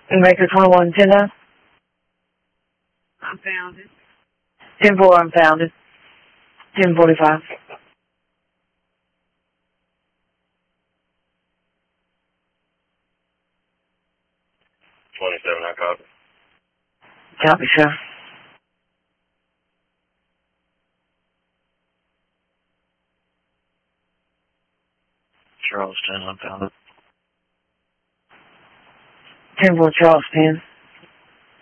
Maker 21, 10 9. Unfounded. 10-4, unfounded. 10-45. 27, I copy. Copy, sir. Charleston, unfounded. 10-4, Charleston.